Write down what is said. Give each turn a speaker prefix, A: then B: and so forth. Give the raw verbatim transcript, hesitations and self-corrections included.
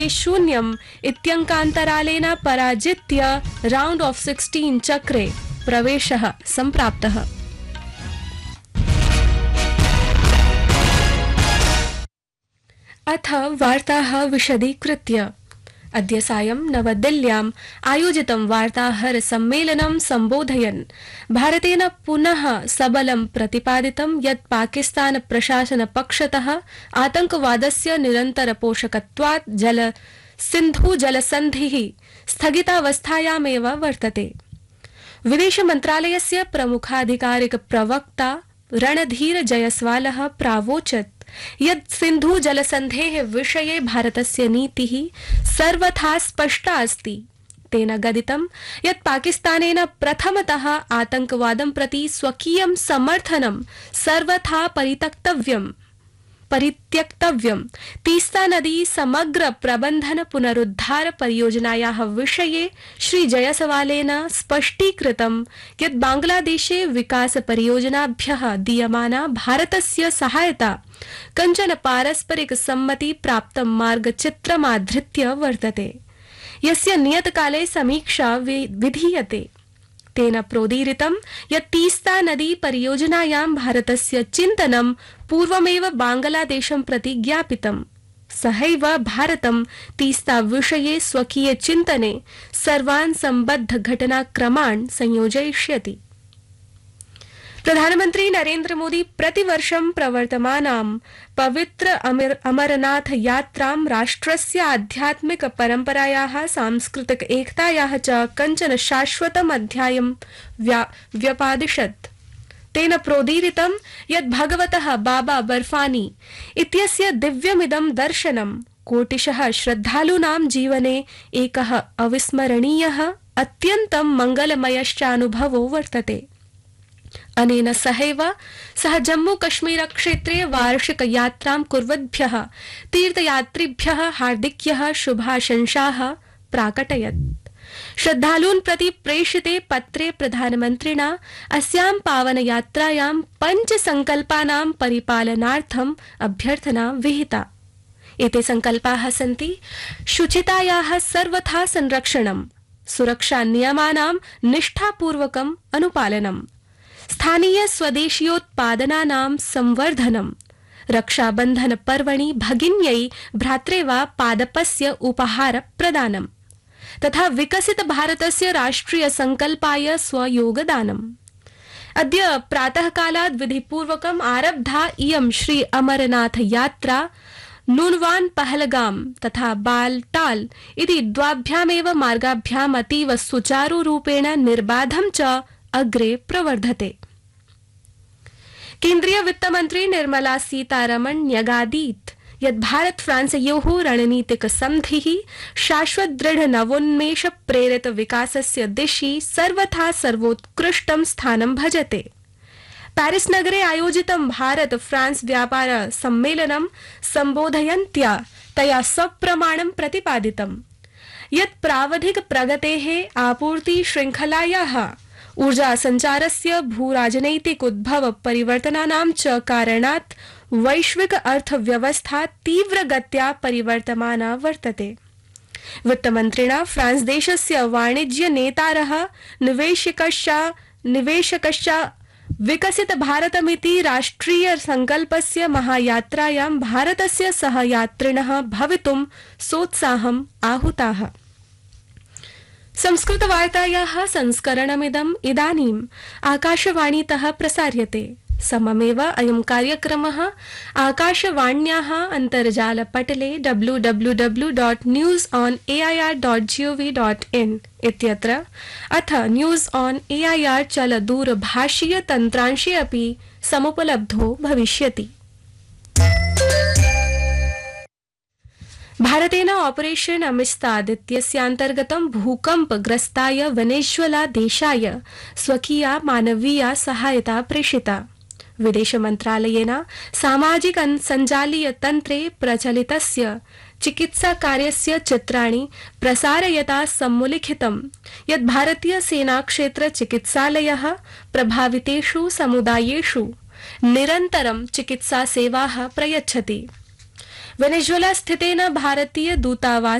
A: शून्यम् इत्यङ्कान्तरालेन पराजित्य round of sixteen चक्रे प्रवेशः सम्प्राप्तः। अथ वार्ताः विशदीकृत्य। अद्य सायं नवदिल्ल्याम् आयोजितं वार्ताहर सम्मेलनं सम्बोधयन् भारतेन पुनः सबलं प्रतिपादितं यत् पाकिस्तान प्रशासन पक्षतः आतंकवादस्य निरन्तर पोषकत्वात् जल सिन्धु जलसन्धिः स्थगितावस्थायामेव वर्तते। विदेश मन्त्रालयस्य प्रमुखाधिकारिक प्रवक्ता रणधीर जयस्वालः प्रावोचत् यत् सिन्धु जलसन्धेः विषये भारतस्य नीतिः सर्वथा स्पष्टा अस्ति। तेन गदितं यत् पाकिस्तानेन प्रथमतः आतंकवादं प्रति स्वकीयं समर्थनं सर्वथा परित्यक्तव्यम् परित्यक्तव्यम्। तीस्ता नदी समग्र प्रबंधन पुनरुद्धार परियोजनायाः विषये श्री जयसवालेन स्पष्टीकृतं यत् बांग्लादेशे विकास परियोजनाभ्यः दीयमाना भारतस्य सहायता कञ्चन पारस्परिक सम्मति प्राप्तं मार्गचित्रमाधृत्य वर्तते, यस्य नियतकाले समीक्षा विधीयते। तेन प्रोदीरितं यत् तीस्ता नदी परियोजनायां भारतस्य चिन्तनं पूर्वमेव बांग्लादेशं प्रति ज्ञापितम्। सहैव भारतं तीस्ता विषये स्वकीय चिन्तने सर्वान् सम्बद्ध घटनाक्रमान् संयोजयिष्यति। प्रधानमंत्री नरेंद्र मोदी प्रतिवर्षं प्रवर्तमानां पवित्र अमर अमरनाथ यात्रां राष्ट्रस्य आध्यात्मिक परंपरायाः सांस्कृतिक एकतायाः च कञ्चन शाश्वतम् अध्यायं व्यपादिशत्। तेन प्रोदीरितं यत् भगवतः बाबा बर्फानी इत्यस्य दिव्यमिदं दर्शनं कोटिशः श्रद्धालूनां जीवने एकः अविस्मरणीयः अत्यन्तं मङ्गलमयश्चानुभवो वर्तते। अनेन सहैव सः जम्मू कश्मीर क्षेत्रे वार्षिक यात्रां कुर्वद्भ्यः तीर्थयात्रिभ्यः हार्दिक्यः शुभाशंसाः प्राकटयत्। श्रद्धालून् प्रति प्रेषिते पत्रे प्रधानमन्त्रिणा अस्यां पावन यात्रायां पञ्च संकल्पानां परिपालनार्थम् अभ्यर्थना विहिता। एते संकल्पाः सन्ति शुचितायाः सर्वथा संरक्षणं, सुरक्षा नियमानां निष्ठापूर्वकम् अनुपालनम्, स्थानीय स्वदेशीयोत्पादनानां संवर्धनं, रक्षाबन्धन पर्वणि भगिन्यै भ्रात्रे वा पादपस्य उपहार प्रदानं तथा विकसित भारतस्य राष्ट्रिय संकल्पाय स्वयोगदानम्। अद्य प्रातःकालात् विधिपूर्वकम् आरब्धा इयं श्री अमरनाथ यात्रा नूनवान पहलगाम तथा बालटाल इति द्वाभ्यामेव मार्गाभ्याम् अतीव सुचारुरूपेण निर्बाधं च अग्रे प्रवर्धते। केन्द्रीय वित्तमन्त्री निर्मला सीतारमण न्यगादीत् यत् भारत फ्रांसयोः रणनीतिक सन्धिः शाश्वत दृढ़ नवोन्मेष प्रेरित विकासस्य दिशि सर्वथा सर्वोत्कृष्टं स्थानं भजते। पेरिस नगरे आयोजितं भारत फ्रांस व्यापार सम्मेलनं सम्बोधयन्त्या तया सप्रमाणं प्रतिपादितं यत् प्रावधिक प्रगतेः आपूर्ति श्रृंखलायाः ऊर्जा संचारस्य भूराजनैतिक उद्भव परिवर्तनानां च कारणात् वैश्विक अर्थव्यवस्था तीव्रगत्या परिवर्तमाना वर्तते। वित्तमन्त्रिणा फ्रांस देशस्य वाणिज्य नेतारः निवेशकश्च निवेशकश्च विकसित भारतमिति राष्ट्रिय संकल्पस्य महायात्रायां भारतस्य सहयात्रिणः भवितुं सोत्साहम् आहुताः। संस्कृतवार्तायाः संस्करणमिदम् इदानीम् आकाशवाणीतः प्रसार्यते। सममेव अयं कार्यक्रमः आकाशवाण्याः अन्तर्जालपटले W W W dot news on A I R dot G O V dot in इत्यत्र अथ news on A I R चलदूरभाषीय तन्त्रांशे अपि समुपलब्धो भविष्यति। भारतेन ऑपरेशन अमिस्ताद इत्यस्यान्तर्गतं भूकम्पग्रस्ताय वेनेजुएला देशाय स्वकीया मानवीया सहायता प्रेषिता। विदेश मन्त्रालयेन सामाजिक सञ्जालीय तन्त्रे प्रचलितस्य चिकित्सा कार्यस्य चित्राणि प्रसारयता सम्मुलिखितं यत् भारतीय सेना क्षेत्र चिकित्सालयः प्रभावितेषु समुदायेषु निरन्तरं चिकित्सा सेवाः प्रयच्छति। वेनेजुएला स्थितेन भारतीय दूतावास